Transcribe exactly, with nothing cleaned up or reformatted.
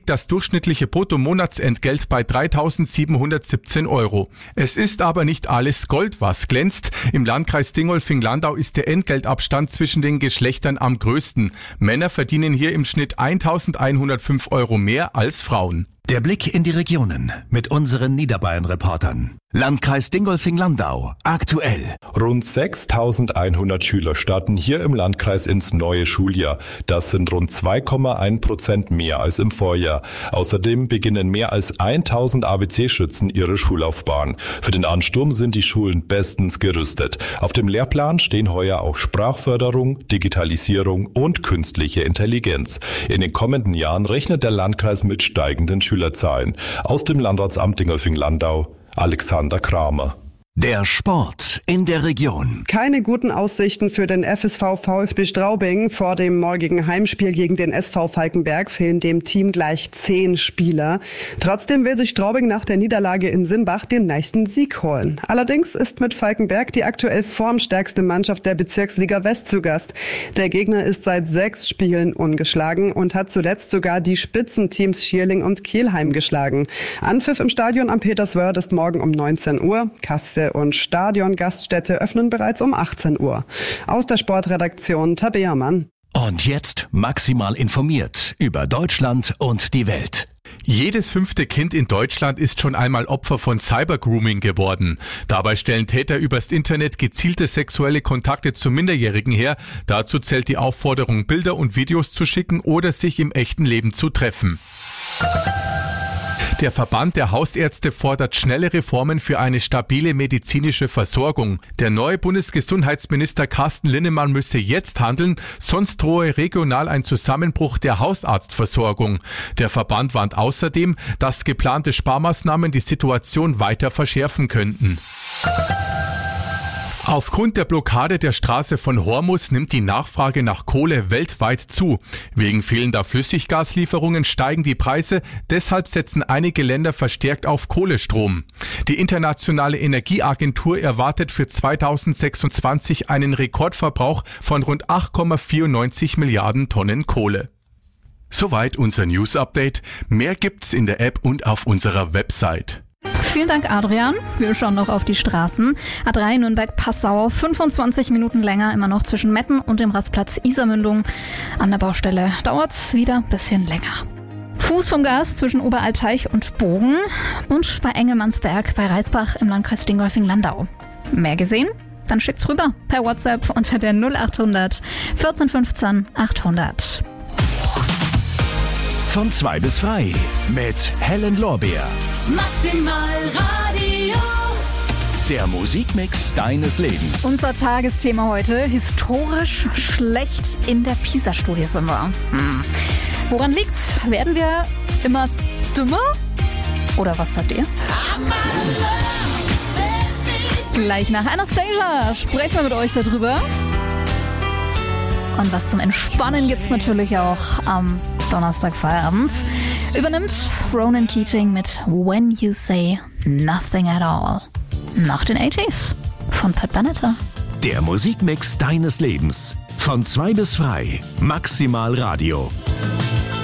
liegt das durchschnittliche Bruttomonatsentgelt bei dreitausendsiebenhundertsiebzehn Euro. Es ist aber nicht alles Gold, was glänzt. Im Landkreis Dingolfing-Landau ist der Entgeltabstand zwischen den Geschlechtern am größten. Männer verdienen hier im Schnitt eintausendeinhundertfünf Euro mehr als Frauen. Der Blick in die Regionen mit unseren Niederbayern-Reportern. Landkreis Dingolfing-Landau. Aktuell. Rund sechstausendeinhundert Schüler starten hier im Landkreis ins neue Schuljahr. Das sind rund zwei Komma eins Prozent mehr als im Vorjahr. Außerdem beginnen mehr als tausend A B C-Schützen ihre Schullaufbahn. Für den Ansturm sind die Schulen bestens gerüstet. Auf dem Lehrplan stehen heuer auch Sprachförderung, Digitalisierung und künstliche Intelligenz. In den kommenden Jahren rechnet der Landkreis mit steigenden Schülerzahlen. Aus dem Landratsamt Dingolfing-Landau, Alexander Kramer. Der Sport in der Region. Keine guten Aussichten für den F S V VfB Straubing. Vor dem morgigen Heimspiel gegen den S V Falkenberg fehlen dem Team gleich zehn Spieler. Trotzdem will sich Straubing nach der Niederlage in Simbach den nächsten Sieg holen. Allerdings ist mit Falkenberg die aktuell formstärkste Mannschaft der Bezirksliga West zu Gast. Der Gegner ist seit sechs Spielen ungeschlagen und hat zuletzt sogar die Spitzenteams Schierling und Kelheim geschlagen. Anpfiff im Stadion am Peterswörth ist morgen um neunzehn Uhr. Kasse und Stadion-Gaststätte öffnen bereits um achtzehn Uhr. Aus der Sportredaktion Tabea Mann. Und jetzt maximal informiert über Deutschland und die Welt. Jedes fünfte Kind in Deutschland ist schon einmal Opfer von Cybergrooming geworden. Dabei stellen Täter übers Internet gezielte sexuelle Kontakte zu Minderjährigen her. Dazu zählt die Aufforderung, Bilder und Videos zu schicken oder sich im echten Leben zu treffen. Der Verband der Hausärzte fordert schnelle Reformen für eine stabile medizinische Versorgung. Der neue Bundesgesundheitsminister Carsten Linnemann müsse jetzt handeln, sonst drohe regional ein Zusammenbruch der Hausarztversorgung. Der Verband warnt außerdem, dass geplante Sparmaßnahmen die Situation weiter verschärfen könnten. Aufgrund der Blockade der Straße von Hormus nimmt die Nachfrage nach Kohle weltweit zu. Wegen fehlender Flüssiggaslieferungen steigen die Preise, deshalb setzen einige Länder verstärkt auf Kohlestrom. Die Internationale Energieagentur erwartet für zweitausendsechsundzwanzig einen Rekordverbrauch von rund acht Komma vierundneunzig Milliarden Tonnen Kohle. Soweit unser News-Update. Mehr gibt's in der App und auf unserer Website. Vielen Dank, Adrian. Wir schauen noch auf die Straßen. A drei Nürnberg-Passau, fünfundzwanzig Minuten länger, immer noch zwischen Metten und dem Rastplatz Isarmündung. An der Baustelle dauert's wieder ein bisschen länger. Fuß vom Gas zwischen Oberalteich und Bogen und bei Engelmannsberg bei Reisbach im Landkreis Dingolfing-Landau. Mehr gesehen? Dann schickt's rüber per WhatsApp unter der null achthundert vierzehn fünfzehn achthundert. Von zwei bis frei mit Helen Lorbeer. Maximal Radio. Der Musikmix deines Lebens. Unser Tagesthema heute, historisch schlecht in der PISA-Studie sind wir. Hm. Woran liegt's? Werden wir immer dümmer? Oder was sagt ihr? Gleich nach Anastasia sprechen wir mit euch darüber. Und was zum Entspannen gibt's natürlich auch am Donnerstagfeierabend. Übernimmt Ronan Keating mit When You Say Nothing at All. Nach den achtziger von Pat Benatar. Der Musikmix deines Lebens. Von zwei bis frei. Maximal Radio.